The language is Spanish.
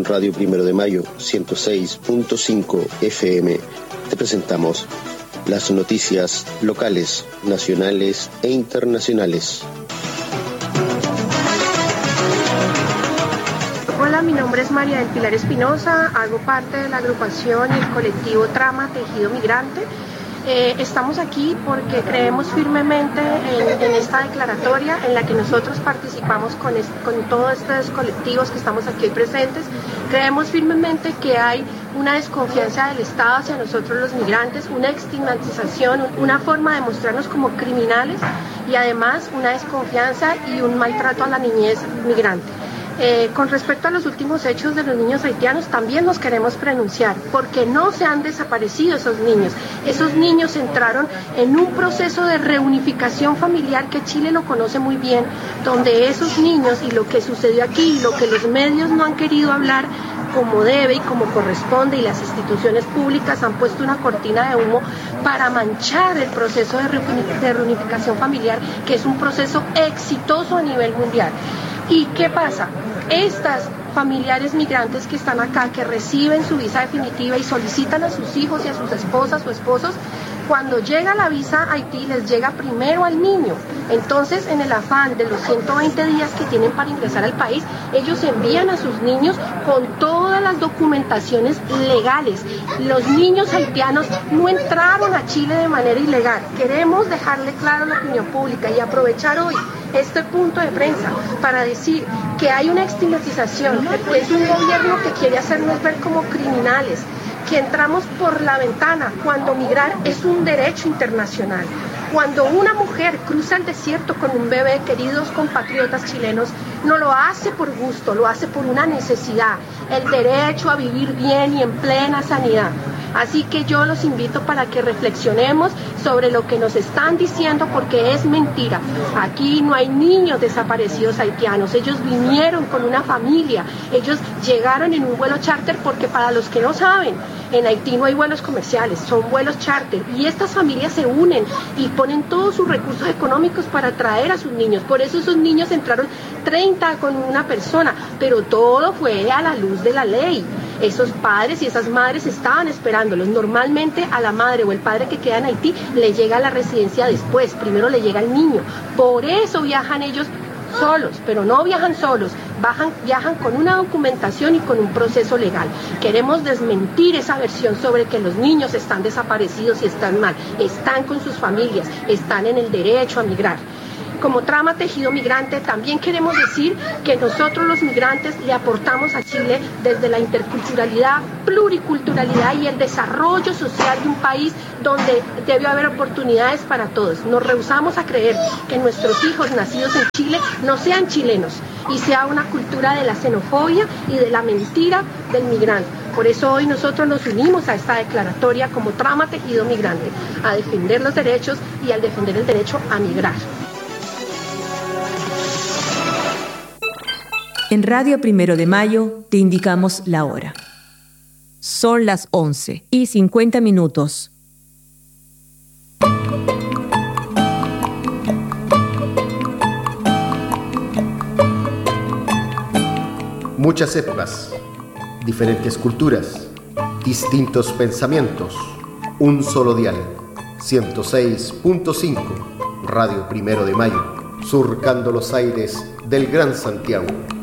en Radio Primero de Mayo, 106.5 FM, te presentamos las noticias locales, nacionales e internacionales. Hola, mi nombre es María del Pilar Espinosa, hago parte de la agrupación y el colectivo Trama Tejido Migrante. Estamos aquí porque creemos firmemente en esta declaratoria en la que nosotros participamos con todos estos colectivos que estamos aquí hoy presentes. Creemos firmemente que hay una desconfianza del Estado hacia nosotros los migrantes, una estigmatización, una forma de mostrarnos como criminales y además una desconfianza y un maltrato a la niñez migrante. Con respecto a los últimos hechos de los niños haitianos, también nos queremos pronunciar, porque no se han desaparecido esos niños. Esos niños entraron en un proceso de reunificación familiar que Chile lo conoce muy bien, donde esos niños y lo que sucedió aquí, lo que los medios no han querido hablar como debe y como corresponde, y las instituciones públicas han puesto una cortina de humo para manchar el proceso de reunificación familiar, que es un proceso exitoso a nivel mundial. ¿Y qué pasa? Estas familiares migrantes que están acá, que reciben su visa definitiva y solicitan a sus hijos y a sus esposas o esposos, cuando llega la visa a Haití les llega primero al niño. Entonces, en el afán de los 120 días que tienen para ingresar al país, ellos envían a sus niños con todas las documentaciones legales. Los niños haitianos no entraron a Chile de manera ilegal. Queremos dejarle claro a la opinión pública y aprovechar hoy este punto de prensa para decir que hay una estigmatización, que es un gobierno que quiere hacernos ver como criminales, que entramos por la ventana cuando migrar es un derecho internacional. Cuando una mujer cruza el desierto con un bebé, queridos compatriotas chilenos, no lo hace por gusto, lo hace por una necesidad, el derecho a vivir bien y en plena sanidad. Así que yo los invito para que reflexionemos sobre lo que nos están diciendo, porque es mentira. Aquí no hay niños desaparecidos haitianos, ellos vinieron con una familia, ellos llegaron en un vuelo charter, porque para los que no saben, en Haití no hay vuelos comerciales, son vuelos charter, y estas familias se unen y ponen todos sus recursos económicos para traer a sus niños. Por eso esos niños entraron 30 con una persona, pero todo fue a la luz de la ley. Esos padres y esas madres estaban esperándolos. Normalmente a la madre o el padre que queda en Haití le llega a la residencia después, primero le llega al niño. Por eso viajan ellos solos, pero no viajan solos, viajan con una documentación y con un proceso legal. Queremos desmentir esa versión sobre que los niños están desaparecidos y están mal. Están con sus familias, están en el derecho a migrar. Como Trama Tejido Migrante también queremos decir que nosotros los migrantes le aportamos a Chile desde la interculturalidad, pluriculturalidad y el desarrollo social de un país donde debe haber oportunidades para todos. Nos rehusamos a creer que nuestros hijos nacidos en Chile no sean chilenos y sea una cultura de la xenofobia y de la mentira del migrante. Por eso hoy nosotros nos unimos a esta declaratoria como Trama Tejido Migrante, a defender los derechos y al defender el derecho a migrar. En Radio Primero de Mayo te indicamos la hora. Son las 11:50. Muchas épocas, diferentes culturas, distintos pensamientos, un solo dial, 106.5, Radio Primero de Mayo, surcando los aires del Gran Santiago.